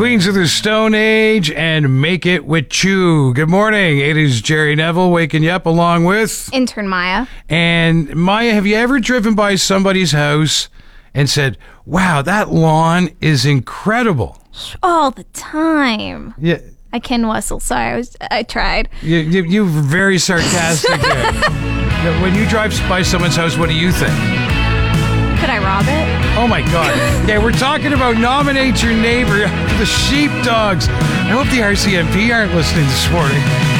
Queens of the Stone Age and Make It With Chew. Good morning. It is Jerry Neville waking you up along with intern Maya. And Maya, have you ever driven by somebody's house and said, wow, that lawn is incredible? All the time. Yeah. I can whistle. Sorry, I tried. You were very sarcastic there. When you drive by someone's house, what do you think? Could I rob it? Oh my God. Okay, we're talking about nominate your neighbor, the sheepdogs. I hope the RCMP aren't listening this morning.